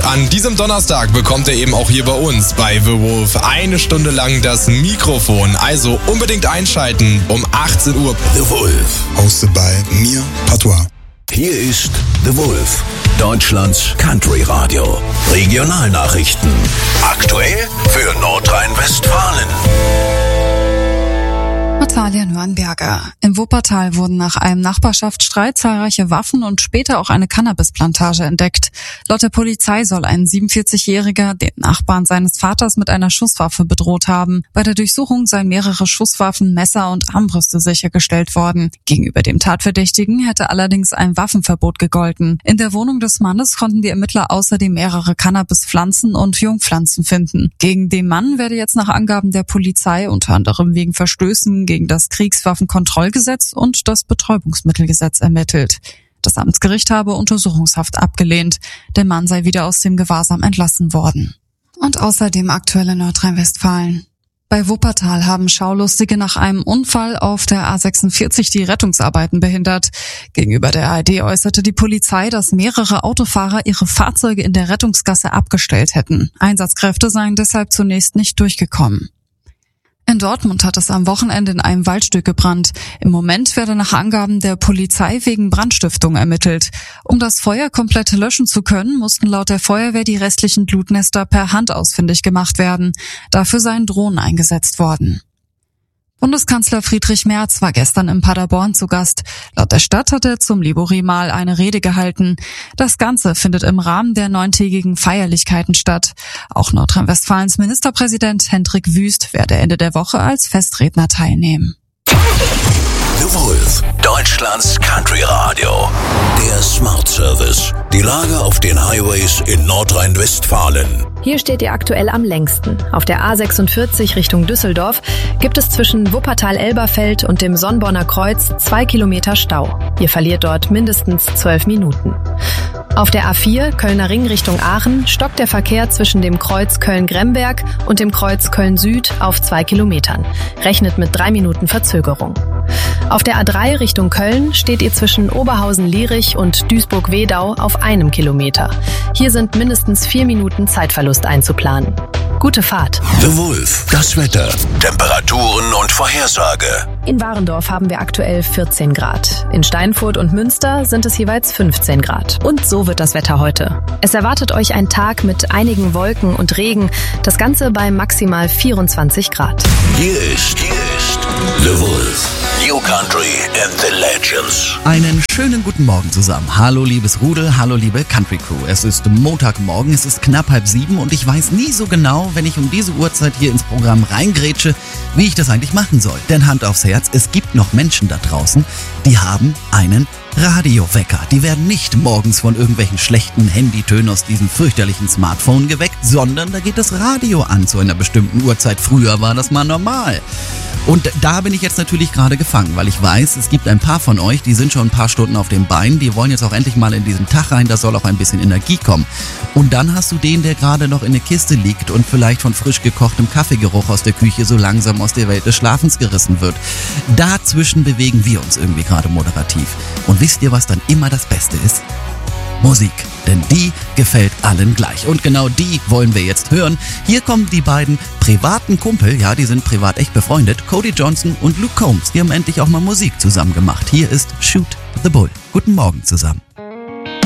An diesem Donnerstag bekommt er eben auch hier bei uns bei The Wolf 1 Stunde lang das Mikrofon. Also unbedingt einschalten um 18 Uhr. The Wolf. Hosted by mir, Patois. Hier ist The Wolf, Deutschlands Country-Radio. Regionalnachrichten. Aktuell für Nordrhein-Westfalen. Natalia Nürnberger. Im Wuppertal wurden nach einem Nachbarschaftsstreit zahlreiche Waffen und später auch eine Cannabisplantage entdeckt. Laut der Polizei soll ein 47-Jähriger den Nachbarn seines Vaters mit einer Schusswaffe bedroht haben. Bei der Durchsuchung seien mehrere Schusswaffen, Messer und Armbrüste sichergestellt worden. Gegenüber dem Tatverdächtigen hätte allerdings ein Waffenverbot gegolten. In der Wohnung des Mannes konnten die Ermittler außerdem mehrere Cannabispflanzen und Jungpflanzen finden. Gegen den Mann werde jetzt nach Angaben der Polizei unter anderem wegen Verstößen gegen das Kriegswaffenkontrollgesetz und das Betäubungsmittelgesetz ermittelt. Das Amtsgericht habe Untersuchungshaft abgelehnt. Der Mann sei wieder aus dem Gewahrsam entlassen worden. Und außerdem aktuell in Nordrhein-Westfalen. Bei Wuppertal haben Schaulustige nach einem Unfall auf der A46 die Rettungsarbeiten behindert. Gegenüber der ARD äußerte die Polizei, dass mehrere Autofahrer ihre Fahrzeuge in der Rettungsgasse abgestellt hätten. Einsatzkräfte seien deshalb zunächst nicht durchgekommen. In Dortmund hat es am Wochenende in einem Waldstück gebrannt. Im Moment werde nach Angaben der Polizei wegen Brandstiftung ermittelt. Um das Feuer komplett löschen zu können, mussten laut der Feuerwehr die restlichen Glutnester per Hand ausfindig gemacht werden. Dafür seien Drohnen eingesetzt worden. Bundeskanzler Friedrich Merz war gestern in Paderborn zu Gast. Laut der Stadt hat er zum Libori-Mahl eine Rede gehalten. Das Ganze findet im Rahmen der 9-tägigen Feierlichkeiten statt. Auch Nordrhein-Westfalens Ministerpräsident Hendrik Wüst werde Ende der Woche als Festredner teilnehmen. The Wolf, Deutschlands Country-Radio. Der Smart Service. Die Lage auf den Highways in Nordrhein-Westfalen. Hier steht ihr aktuell am längsten. Auf der A46 Richtung Düsseldorf gibt es zwischen Wuppertal-Elberfeld und dem Sonnborner Kreuz 2 Kilometer Stau. Ihr verliert dort mindestens 12 Minuten. Auf der A4 Kölner Ring Richtung Aachen stockt der Verkehr zwischen dem Kreuz Köln-Gremberg und dem Kreuz Köln-Süd auf 2 Kilometern. Rechnet mit 3 Minuten Verzögerung. Auf der A3 Richtung Köln steht ihr zwischen Oberhausen-Lierich und Duisburg-Wedau auf 1 Kilometer. Hier sind mindestens 4 Minuten Zeitverlust einzuplanen. Gute Fahrt. The Wolf, das Wetter, Temperaturen und Vorhersage. In Warendorf haben wir aktuell 14 Grad. In Steinfurt und Münster sind es jeweils 15 Grad. Und so wird das Wetter heute. Es erwartet euch ein Tag mit einigen Wolken und Regen. Das Ganze bei maximal 24 Grad. Hier ist The Wolf. New Country and the Legends. Einen schönen guten Morgen zusammen. Hallo liebes Rudel, hallo liebe Country Crew. Es ist Montagmorgen, es ist knapp 6:30 und ich weiß nie so genau, wenn ich um diese Uhrzeit hier ins Programm reingrätsche, wie ich das eigentlich machen soll. Denn Hand aufs Herz, es gibt noch Menschen da draußen, die haben einen Radiowecker. Die werden nicht morgens von irgendwelchen schlechten Handytönen aus diesem fürchterlichen Smartphone geweckt, sondern da geht das Radio an zu einer bestimmten Uhrzeit. Früher war das mal normal. Und da bin ich jetzt natürlich gerade gefangen, weil ich weiß, es gibt ein paar von euch, die sind schon ein paar Stunden auf den Beinen, die wollen jetzt auch endlich mal in diesen Tag rein, da soll auch ein bisschen Energie kommen. Und dann hast du den, der gerade noch in der Kiste liegt und vielleicht von frisch gekochtem Kaffeegeruch aus der Küche so langsam aus der Welt des Schlafens gerissen wird. Dazwischen bewegen wir uns irgendwie gerade moderativ. Und wisst ihr, was dann immer das Beste ist? Musik, denn die gefällt allen gleich. Und genau die wollen wir jetzt hören. Hier kommen die beiden privaten Kumpel, ja, die sind privat echt befreundet, Cody Johnson und Luke Combs. Die haben endlich auch mal Musik zusammen gemacht. Hier ist Shoot the Bull. Guten Morgen zusammen.